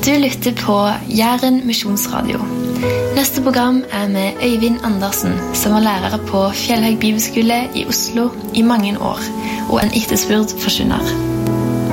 Du lytter på Jæren Misjonsradio. Neste program med Øyvind Andersen, som var lærer på Fjellhaug Bibelskole i Oslo i mange år, og en etterspurt forkynner.